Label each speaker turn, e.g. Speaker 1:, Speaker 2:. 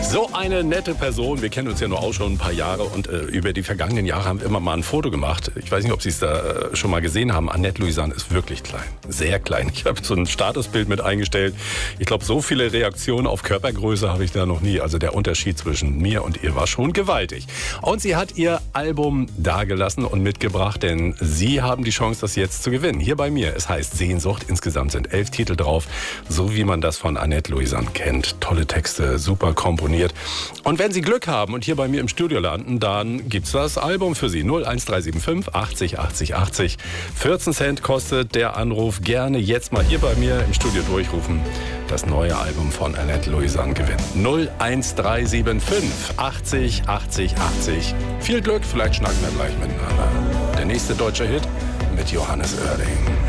Speaker 1: So eine nette Person. Wir kennen uns ja nur auch schon ein paar Jahre und über die vergangenen Jahre haben wir immer mal ein Foto gemacht. Ich weiß nicht, ob Sie es da schon mal gesehen haben. Annette Louisan ist wirklich klein, sehr klein. Ich habe so ein Statusbild mit eingestellt. Ich glaube, so viele Reaktionen auf Körpergröße habe ich da noch nie. Also der Unterschied zwischen mir und ihr war schon gewaltig. Und sie hat ihr Album dagelassen und mitgebracht, denn Sie haben die Chance, das jetzt zu gewinnen. Hier bei mir. Es heißt Sehnsucht. Insgesamt sind 11 Titel drauf, so wie man das von Annette Louisan kennt. Tolle Texte, super komponiert. Und wenn Sie Glück haben und hier bei mir im Studio landen, dann gibt's das Album für Sie. 01375 80 80 80. 14 Cent kostet der Anruf. Gerne jetzt mal hier bei mir im Studio durchrufen. Das neue Album von Annette Louisan gewinnen. 01375 80 80 80. Viel Glück, vielleicht schnacken wir gleich miteinander. Der nächste deutsche Hit mit Johannes Oerding.